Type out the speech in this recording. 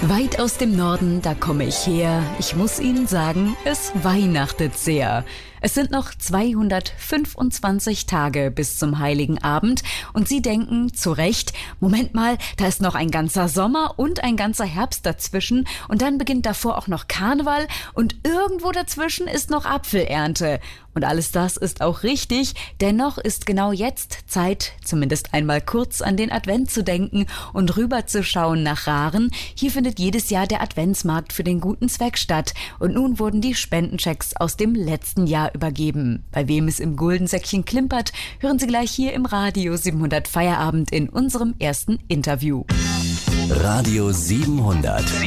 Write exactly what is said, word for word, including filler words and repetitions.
Weit aus dem Norden, da komme ich her. Ich muss Ihnen sagen, es weihnachtet sehr. Es sind noch zweihundertfünfundzwanzig Tage bis zum Heiligen Abend und Sie denken, zu Recht, Moment mal, da ist noch ein ganzer Sommer und ein ganzer Herbst dazwischen und dann beginnt davor auch noch Karneval und irgendwo dazwischen ist noch Apfelernte. Und alles das ist auch richtig, dennoch ist genau jetzt Zeit, zumindest einmal kurz an den Advent zu denken und rüberzuschauen nach Rahren. Hier findet jedes Jahr der Adventsmarkt für den guten Zweck statt und nun wurden die Spendenchecks aus dem letzten Jahr übergeben. Bei wem es im Guldensäckchen klimpert, hören Sie gleich hier im Radio siebenhundert Feierabend in unserem ersten Interview. Radio siebenhundert.